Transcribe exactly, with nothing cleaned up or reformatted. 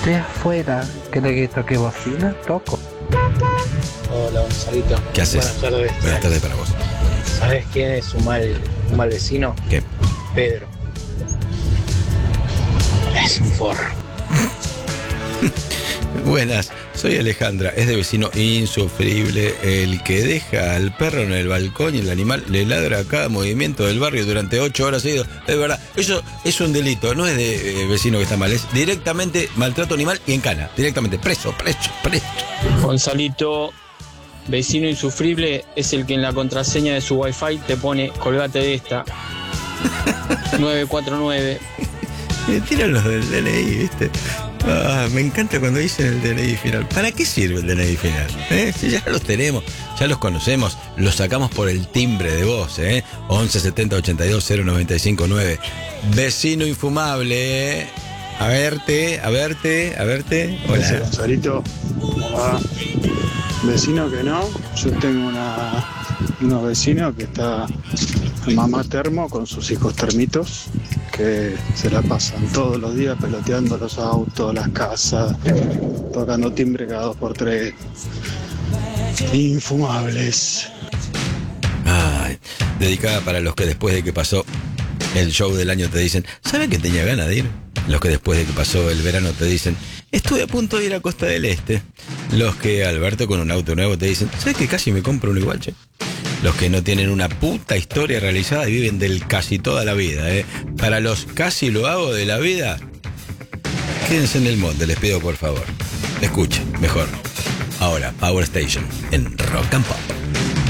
estoy afuera. ¿Querés que toque bocina? Toco. Hola, Gonzalito. ¿Qué haces? Buenas tardes. Buenas tardes para vos. ¿Sabes quién es un mal, un mal vecino? ¿Qué? Pedro. Es un forro. Buenas, soy Alejandra. Es de vecino insufrible el que deja al perro en el balcón y el animal le ladra a cada movimiento del barrio durante ocho horas seguidas. Es verdad, eso es un delito, no es de eh, vecino que está mal, es directamente maltrato animal y en cana. Directamente, preso, preso, preso. Gonzalito, vecino insufrible es el que en la contraseña de su wifi te pone colgate de esta nueve cuatro nueve. Me tiran los del D N I, ¿viste? Ah, me encanta cuando dicen el D N I final. ¿Para qué sirve el D N I final? ¿Eh? Si ya los tenemos, ya los conocemos, los sacamos por el timbre de voz, ¿eh? once setenta ochenta y dos cero noventa y cinco nueve. Vecino infumable, ¿eh? A verte, a verte, a verte. Hola. Gonzalito, ¿cómo va? Vecino que no, yo tengo una, unos vecinos que está mamá termo con sus hijos termitos, que se la pasan todos los días peloteando los autos, las casas, tocando timbre cada dos por tres. Infumables. Ay, dedicada para los que después de que pasó el show del año te dicen, ¿saben que tenía ganas de ir? Los que después de que pasó el verano te dicen, estuve a punto de ir a Costa del Este. Los que Alberto con un auto nuevo te dicen, ¿sabes que casi me compro uno igual, che? Los que no tienen una puta historia realizada y viven del casi toda la vida, ¿eh? Para los casi lo hago de la vida, quédense en el monte, les pido por favor. Escuchen, mejor. Ahora, Power Station en Rock and Pop.